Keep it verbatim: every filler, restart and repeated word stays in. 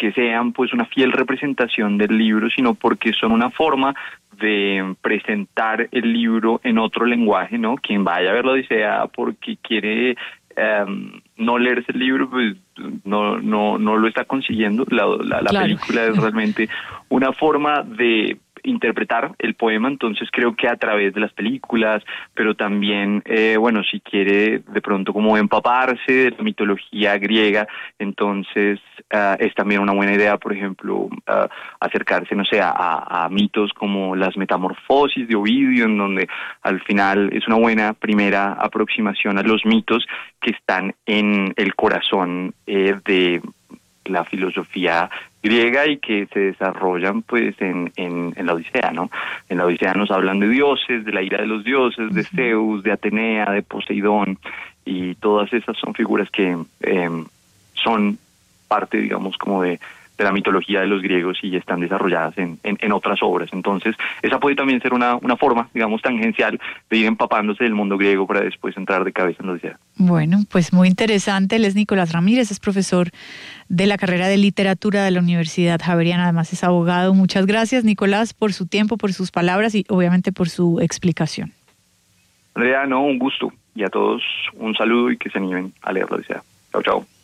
porque sean pues una fiel representación del libro, sino porque son una forma de presentar el libro en otro lenguaje, ¿no? Quien vaya a ver la Odisea porque quiere um, no leerse el libro, pues no no no lo está consiguiendo. La, la, la Claro. película es realmente una forma de interpretar el poema, entonces creo que a través de las películas, pero también, eh, bueno, si quiere de pronto como empaparse de la mitología griega, entonces uh, es también una buena idea, por ejemplo, uh, acercarse, no sé, a, a mitos como las metamorfosis de Ovidio, en donde al final es una buena primera aproximación a los mitos que están en el corazón eh, de la filosofía griega y que se desarrollan pues en, en, en la Odisea, ¿no? En la Odisea nos hablan de dioses, de la ira de los dioses, de Zeus, de Atenea, de Poseidón, y todas esas son figuras que eh, son parte, digamos, como de, de la mitología de los griegos y están desarrolladas en, en, en otras obras. Entonces, esa puede también ser una, una forma, digamos, tangencial de ir empapándose del mundo griego para después entrar de cabeza en la Odisea. Bueno, pues muy interesante. Él es Nicolás Ramírez, es profesor de la carrera de literatura de la Universidad Javeriana, además es abogado. Muchas gracias, Nicolás, por su tiempo, por sus palabras y obviamente por su explicación. Andrea, no, un gusto, y a todos un saludo y que se animen a leer la Odisea. Chao, chao.